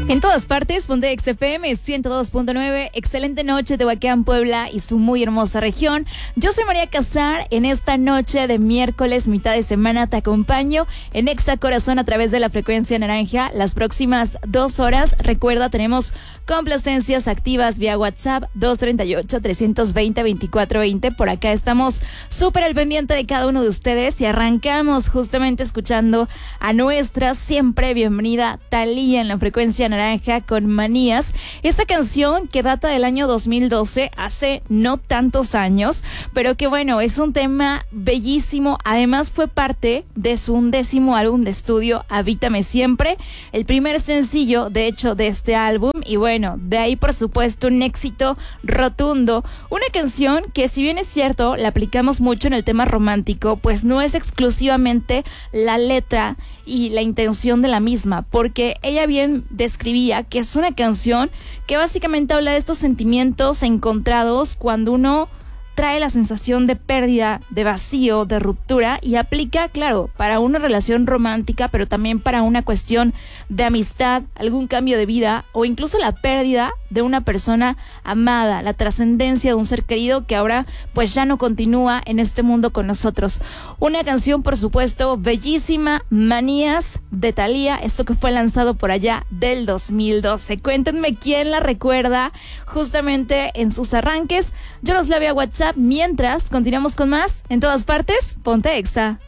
En todas partes, Ponte XFM 102.9. Excelente noche, Tehuacán, Puebla y su muy hermosa región. Yo soy María Casar. En esta noche de miércoles, mitad de semana, te acompaño en Exa Corazón a través de la frecuencia naranja. Las próximas 2 horas, recuerda, tenemos complacencias activas vía WhatsApp 238-320-2420. Por acá estamos súper al pendiente de cada uno de ustedes y arrancamos justamente escuchando a nuestra siempre bienvenida Thalía en la frecuencia naranja con Manías. Esta canción que data del año 2012, hace no tantos años, pero que bueno, es un tema bellísimo. Además fue parte de su 11º álbum de estudio, Habítame Siempre, el primer sencillo de hecho de este álbum. Y bueno, de ahí por supuesto un éxito rotundo. Una canción que, si bien es cierto, la aplicamos mucho en el tema romántico, pues no es exclusivamente la letra y la intención de la misma, porque ella bien describía que es una canción que básicamente habla de estos sentimientos encontrados cuando uno trae la sensación de pérdida, de vacío, de ruptura, y aplica, claro, para una relación romántica, pero también para una cuestión de amistad, algún cambio de vida o incluso la pérdida de una persona amada, la trascendencia de un ser querido que ahora pues ya no continúa en este mundo con nosotros. Una canción, por supuesto, bellísima, Manías de Thalía, esto que fue lanzado por allá del 2012. Cuéntenme quién la recuerda justamente en sus arranques. Yo los leo a WhatsApp mientras continuamos con más. En todas partes, Ponte Exa.